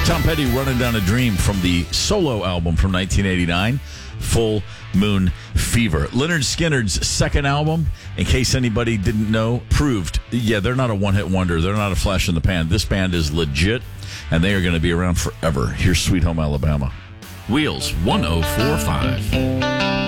Tom Petty, Running Down a Dream from the solo album from 1989, Full Moon Fever. Lynyrd Skynyrd's second album, in case anybody didn't know, proved, they're not a one-hit wonder. They're not a flash in the pan. This band is legit, and they are going to be around forever. Here's Sweet Home Alabama. Wheels 104.5.